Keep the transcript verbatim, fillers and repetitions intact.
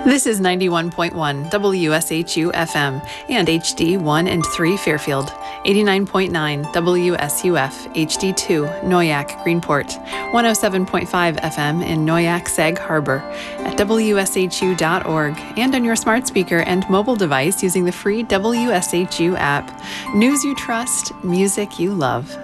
This is ninety-one point one W S H U F M and H D one and three Fairfield, eighty-nine point nine W S U F H D two Noyac Greenport, one oh seven point five F M in Noyac Sag Harbor, at W S H U dot org, and on your smart speaker and mobile device using the free W S H U app. News you trust, music you love.